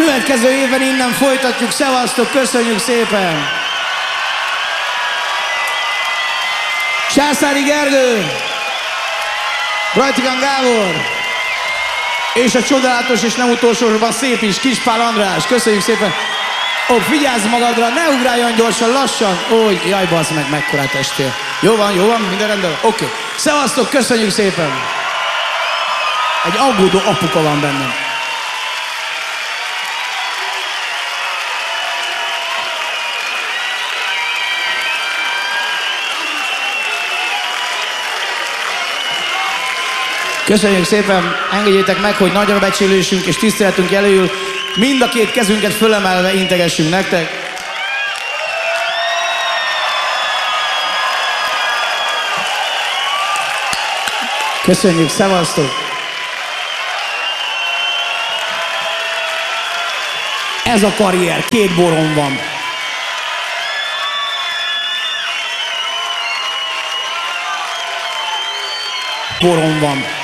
Következő évben innen folytatjuk. Szevasztok, köszönjük szépen! Császári Gergő, Rajtigan Gábor, és a csodálatos és nem utolsósorban szép is Kispál András. Köszönjük szépen! Ó, vigyázz magadra, ne ugrálj olyan gyorsan, lassan! Ó, jaj, bazd meg, mekkorát estél. Jó van, minden rendben? Oké. Szevasztok, köszönjük szépen! Egy aggódó apuka van bennem. Köszönjük szépen, engedjétek meg, hogy nagyra becsülésünk és tiszteletünk jelöljül mind a két kezünket fölemelve integessünk nektek. Köszönjük, szevasztok! Ez a karrier, 2 borom van. Borom van.